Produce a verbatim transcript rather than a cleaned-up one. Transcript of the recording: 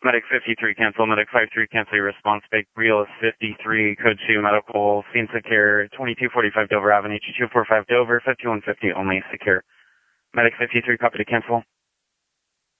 Medic fifty-three, cancel. Medic five three, cancel your response. Big Realist fifty-three, code two, medical, scene secure, twenty-two forty-five Dover Avenue, two two four five Dover, fifty-one fifty only secure. Medic fifty-three, copy to cancel.